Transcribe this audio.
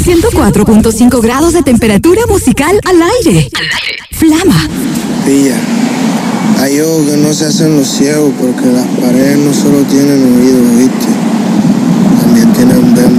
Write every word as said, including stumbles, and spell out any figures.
ciento cuatro punto cinco grados de temperatura musical al aire. Flama. Pilla, hay ojos que no se hacen los ciegos porque las paredes no solo tienen oídos, ¿viste? También tienen